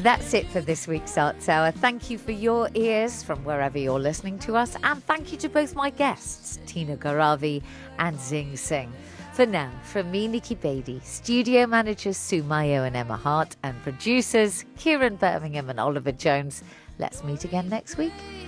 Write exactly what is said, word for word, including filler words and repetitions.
That's it for this week's Arts Hour. Thank you for your ears from wherever you're listening to us. And thank you to both my guests, Tina Garavi and Zing Singh. For now, from me, Nikki Beattie, studio managers Sue Mayo and Emma Hart, and producers Kieran Birmingham and Oliver Jones, let's meet again next week.